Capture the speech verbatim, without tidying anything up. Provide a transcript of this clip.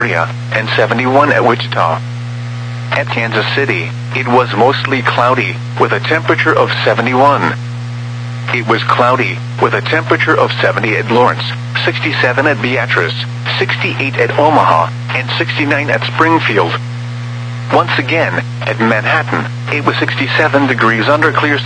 and seventy-one at Wichita. At Kansas City, it was mostly cloudy, with a temperature of seventy-one. It was cloudy, with a temperature of seventy at Lawrence, sixty-seven at Beatrice, sixty-eight at Omaha, and sixty-nine at Springfield. Once again, at Manhattan, it was sixty-seven degrees under clear